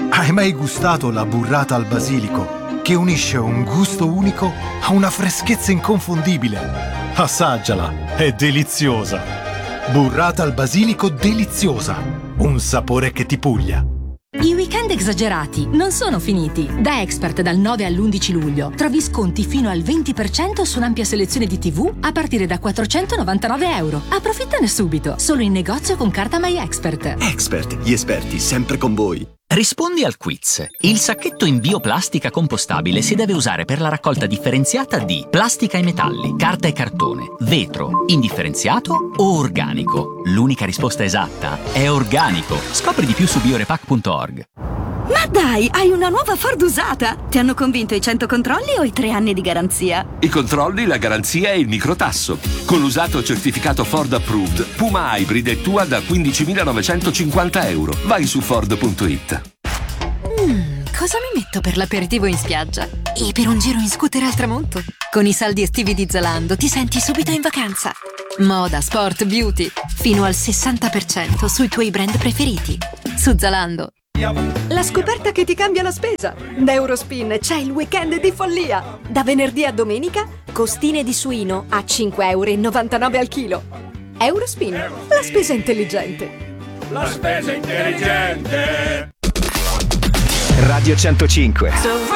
Hai mai gustato la burrata al basilico, che unisce un gusto unico a una freschezza inconfondibile? Assaggiala, è deliziosa! Burrata al basilico deliziosa, un sapore che ti puglia. I weekend esagerati non sono finiti. Da Expert dal 9 all'11 luglio trovi sconti fino al 20% su un'ampia selezione di TV a partire da €499. Approfittane subito, solo in negozio con carta My Expert. Expert, gli esperti sempre con voi. Rispondi al quiz. Il sacchetto in bioplastica compostabile si deve usare per la raccolta differenziata di plastica e metalli, carta e cartone, vetro, indifferenziato o organico. L'unica risposta esatta è organico. Scopri di più su biorepack.org. Ma dai, hai una nuova Ford usata! Ti hanno convinto i 100 controlli o i 3 anni di garanzia? I controlli, la garanzia e il microtasso. Con l'usato certificato Ford Approved, Puma Hybrid è tua da €15.950. Vai su Ford.it. Cosa mi metto per l'aperitivo in spiaggia? E per un giro in scooter al tramonto? Con i saldi estivi di Zalando ti senti subito in vacanza. Moda, sport, beauty. Fino al 60% sui tuoi brand preferiti. Su Zalando. La scoperta che ti cambia la spesa. Da Eurospin c'è il weekend di follia. Da venerdì a domenica, costine di suino a €5,99 al chilo. Eurospin, la spesa intelligente. La spesa intelligente. Radio 105.